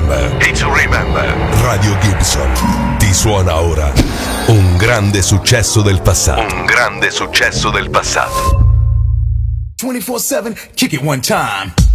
remember. Radio Gibson ti suona ora un grande successo del passato. 24/7, kick it one time.